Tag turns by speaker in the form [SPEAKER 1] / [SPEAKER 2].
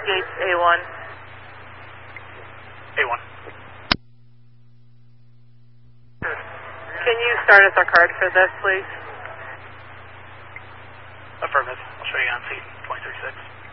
[SPEAKER 1] Gates A1.
[SPEAKER 2] A1.
[SPEAKER 1] Can you start us our card for this, please?
[SPEAKER 2] Affirmative. I'll show you on seat 2036.